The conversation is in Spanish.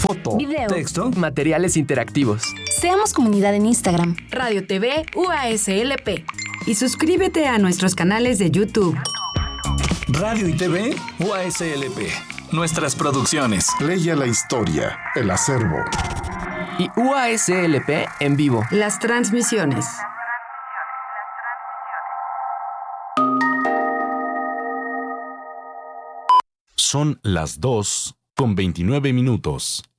foto, video, texto, materiales interactivos. Seamos comunidad en Instagram, Radio TV UASLP. Y suscríbete a nuestros canales de YouTube. Radio y TV UASLP. Nuestras producciones. Leia la historia, el acervo. Y UASLP en vivo. Las transmisiones. Son las 2:29.